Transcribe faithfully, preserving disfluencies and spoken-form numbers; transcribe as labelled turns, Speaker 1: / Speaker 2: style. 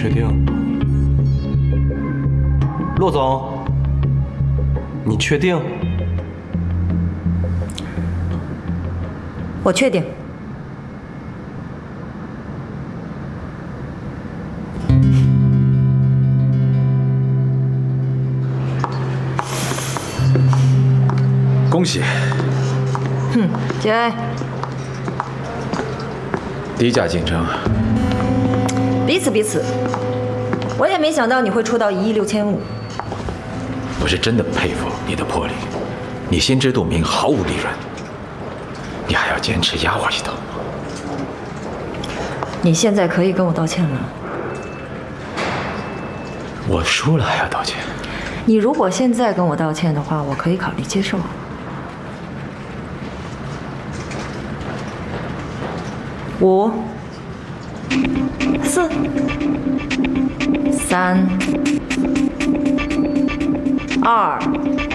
Speaker 1: 确定？骆总，你确定？
Speaker 2: 我确定。
Speaker 3: 恭喜！
Speaker 2: 哼，节哀。
Speaker 3: 低价竞争，
Speaker 2: 彼此彼此。我也没想到你会出到一亿六千五。
Speaker 3: 我是真的佩服你的魄力。你心知肚明，毫无利润，你还要坚持压我一头。
Speaker 2: 你现在可以跟我道歉了。
Speaker 3: 我输了还要道歉？
Speaker 2: 你如果现在跟我道歉的话，我可以考虑接受。五、四、三、二、